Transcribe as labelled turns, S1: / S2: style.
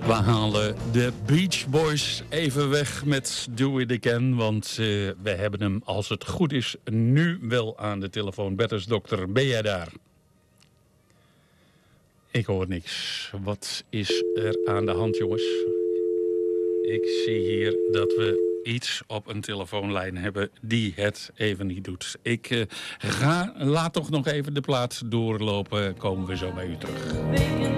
S1: We halen de Beach Boys even weg met Do It Again. Want we hebben hem, als het goed is, nu wel aan de telefoon. Bertus dokter, ben jij daar? Ik hoor niks. Wat is er aan de hand, jongens? Ik zie hier dat we iets op een telefoonlijn hebben die het even niet doet. Ik laat toch nog even de plaat doorlopen. Komen we zo bij u terug.